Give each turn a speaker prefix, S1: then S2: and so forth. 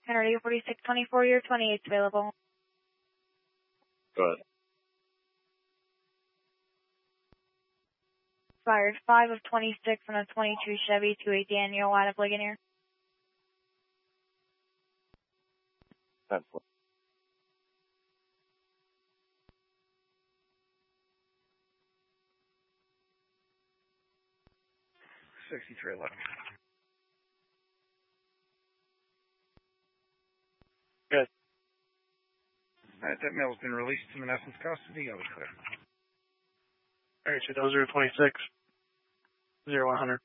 S1: Henry 4624, your 28's available.
S2: Go ahead.
S1: Fired 5 of 26 on a 22 Chevy to a Daniel out of Ligonier.
S2: That's
S3: $63.11.
S2: good.
S3: All right, that mail's been released to Menneson's custody. I'll be clear.
S4: All right, so those are 26, 0100.